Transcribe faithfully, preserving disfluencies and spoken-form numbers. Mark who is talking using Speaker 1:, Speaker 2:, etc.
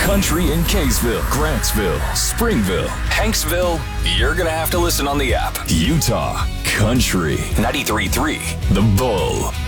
Speaker 1: Country in Kaysville, Grantsville, Springville, Hanksville. You're going to have to listen on the app. Utah Country ninety-three point three The Bull.